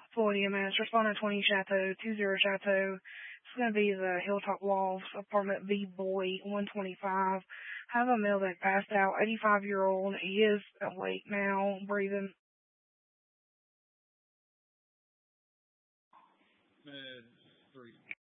Floyd EMS, responding 20 Chateau, 20 Chateau. It's going to be the Hilltop Lofts, apartment B Boy, 125. Have a male that passed out, 85-year-old. He is awake now, breathing. Med 3.